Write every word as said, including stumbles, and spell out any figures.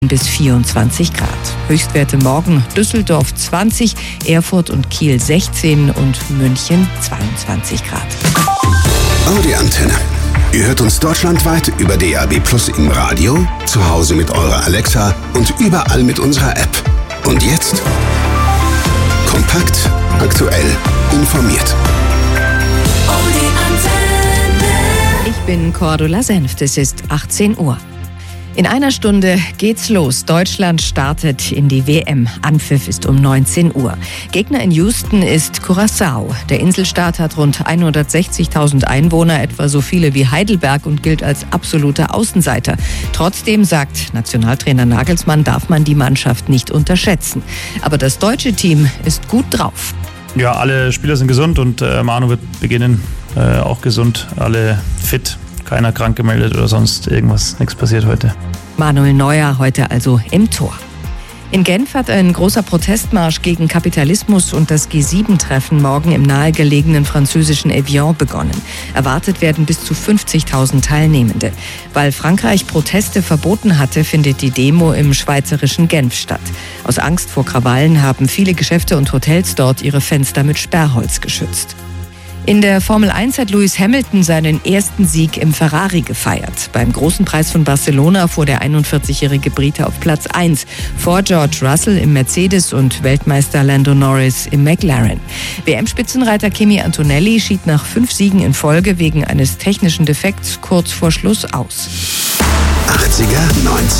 bis vierundzwanzig Grad. Höchstwerte morgen Düsseldorf zwanzig, Erfurt und Kiel sechzehn und München zweiundzwanzig Grad. Audi-Antenne. Ihr hört uns deutschlandweit über D A B Plus im Radio, zu Hause mit eurer Alexa und überall mit unserer App. Und jetzt kompakt, aktuell, informiert. Ich bin Cordula Senft, es ist achtzehn Uhr. In einer Stunde geht's los. Deutschland startet in die W M. Anpfiff ist um neunzehn Uhr. Gegner in Houston ist Curaçao. Der Inselstaat hat rund hundertsechzigtausend Einwohner, etwa so viele wie Heidelberg, und gilt als absoluter Außenseiter. Trotzdem, sagt Nationaltrainer Nagelsmann, darf man die Mannschaft nicht unterschätzen. Aber das deutsche Team ist gut drauf. Ja, alle Spieler sind gesund und äh, Manu wird beginnen, äh, auch gesund, alle fit. Keiner krank gemeldet oder sonst irgendwas, nichts passiert heute. Manuel Neuer heute also im Tor. In Genf hat ein großer Protestmarsch gegen Kapitalismus und das G sieben Treffen morgen im nahegelegenen französischen Evian begonnen. Erwartet werden bis zu fünfzigtausend Teilnehmende. Weil Frankreich Proteste verboten hatte, findet die Demo im schweizerischen Genf statt. Aus Angst vor Krawallen haben viele Geschäfte und Hotels dort ihre Fenster mit Sperrholz geschützt. In der Formel eins hat Lewis Hamilton seinen ersten Sieg im Ferrari gefeiert. Beim Großen Preis von Barcelona fuhr der einundvierzigjährige Brite auf Platz eins vor George Russell im Mercedes und Weltmeister Lando Norris im McLaren. W M-Spitzenreiter Kimi Antonelli schied nach fünf Siegen in Folge wegen eines technischen Defekts kurz vor Schluss aus. achtziger, neunziger